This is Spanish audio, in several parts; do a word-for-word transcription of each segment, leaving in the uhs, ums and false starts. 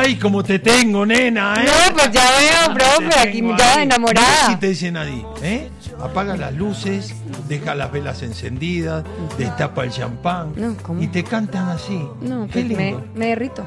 Ay, como te tengo, nena, ¿eh? No, pues ya veo, profe, aquí ya enamorada. Y te dicen a ti, ¿eh? Apaga las luces, deja las velas encendidas, destapa el champán No, ¿cómo? y te cantan así. No, Qué pues me, lindo. me derrito.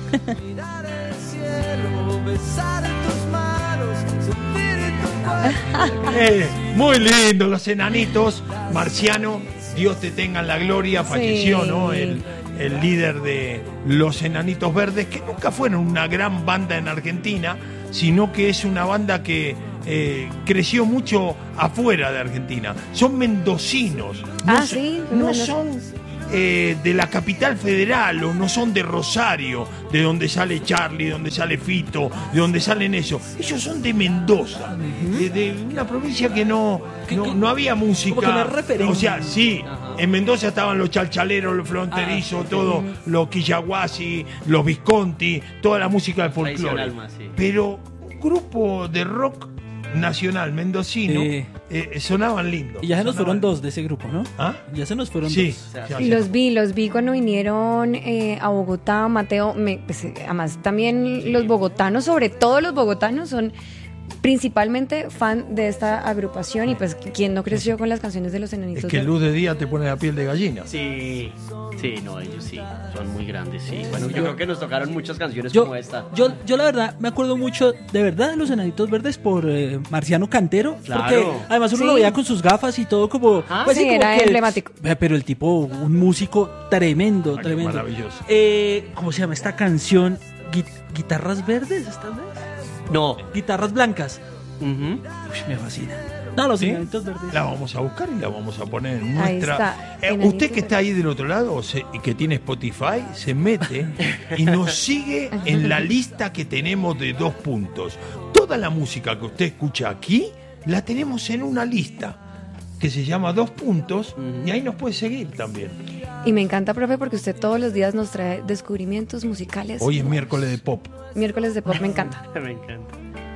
Eh, muy lindo, los enanitos. Marciano, Dios te tenga en la gloria, falleció, Sí. ¿no? El, el líder de los Enanitos Verdes, que nunca fueron una gran banda en Argentina, sino que es una banda que eh, creció mucho afuera de Argentina. Son mendocinos. No Ah, son- sí, No Mendoza. son eh, de la capital federal o no son de Rosario, de donde sale Charlie, de donde sale Fito, de donde salen eso. Ellos son de Mendoza, de, de una provincia que no, no, no había música. Como que no es referente. O sea, sí, en Mendoza estaban los chalchaleros, los fronterizos, Ah, todo, los quillaguasi, los visconti, toda la música de folclore. Tradicional más, sí. Pero un grupo de rock nacional mendocino Sí. eh, sonaban lindos. Y ya se nos fueron sonaban- dos de ese grupo, ¿no? ¿Ah? Ya se nos fueron Sí. dos. ya, Y ya. los vi, los vi cuando vinieron eh, a Bogotá, Mateo. Me, pues, eh, además, también los bogotanos, sobre todo los bogotanos, son principalmente fan de esta agrupación. Y pues, quien no creció con las canciones de los Es Enanitos que Verdes? luz de día te pone la piel de gallina. Sí, sí, no, ellos sí, son muy grandes, sí. Bueno, yo creo que nos tocaron muchas canciones Yo, como esta. yo, yo la verdad me acuerdo mucho de verdad de los Enanitos Verdes por eh, Marciano Cantero, Claro. porque además uno Sí. lo veía con sus gafas y todo como, Ah, pues sí, como era que- emblemático. Eh, pero el tipo, un músico tremendo, Ah, qué tremendo. maravilloso. Eh, ¿Cómo se llama esta canción? Gui- ¿Guitarras verdes esta vez? No. Guitarras blancas. Ujú. Uy, me fascina. No, los ¿Sí? Enanitos Verdes. La vamos a buscar y la vamos a poner en Ahí nuestra. está, Eh, Enanitos usted que está ahí del otro lado se- y que tiene Spotify, se mete y nos sigue en la lista que tenemos de dos puntos. Toda la música que usted escucha aquí la tenemos en una lista que se llama Dos Puntos y ahí nos puede seguir también. Y me encanta, profe, porque usted todos los días nos trae descubrimientos musicales. Hoy es miércoles de pop. Miércoles de pop, me encanta. Me encanta.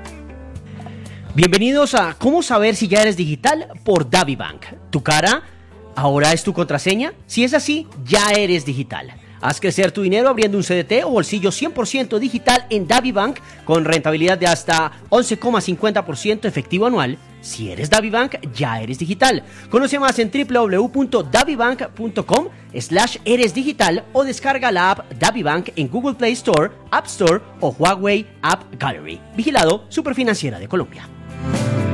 Bienvenidos a ¿Cómo saber si ya eres digital? Por DaviBank. ¿Tu cara ahora es tu contraseña? Si es así, ya eres digital. Haz crecer tu dinero abriendo un C D T o bolsillo cien por ciento digital en DaviBank con rentabilidad de hasta once coma cincuenta por ciento efectivo anual. Si eres DaviBank, ya eres digital. Conoce más en w w w punto davibank punto com slash eres digital o descarga la app DaviBank en Google Play Store, App Store o Huawei App Gallery. Vigilado Superfinanciera de Colombia.